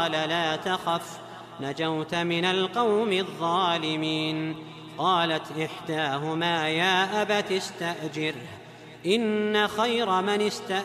قال لا تخف نجوت من القوم الظالمين. قالت إحداهما يا أبت استأجره إن خير من